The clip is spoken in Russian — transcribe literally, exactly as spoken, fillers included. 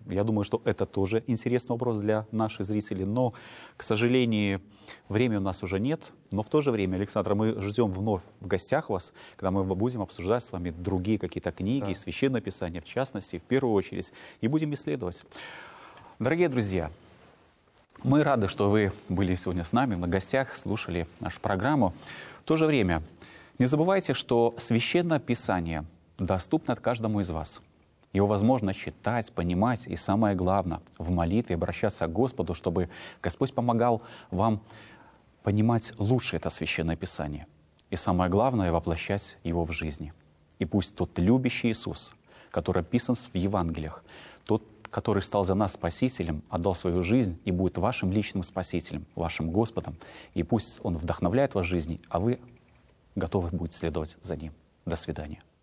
Я думаю, что это тоже интересный вопрос для наших зрителей, но, к сожалению, времени у нас уже нет. Но в то же время, Александр, мы ждем вновь в гостях вас, когда мы будем обсуждать с вами другие какие-то книги, да. Священное Писание, в частности, в первую очередь, и будем исследовать. Дорогие друзья, мы рады, что вы были сегодня с нами на гостях, слушали нашу программу. В то же время не забывайте, что Священное Писание доступно каждому из вас. Его возможно читать, понимать и, самое главное, в молитве обращаться к Господу, чтобы Господь помогал вам понимать лучше это Священное Писание. И самое главное, воплощать его в жизни. И пусть тот любящий Иисус, который описан в Евангелиях, тот, который стал за нас Спасителем, отдал свою жизнь и будет вашим личным Спасителем, вашим Господом. И пусть Он вдохновляет вас в жизни, а вы готовы будете следовать за Ним. До свидания.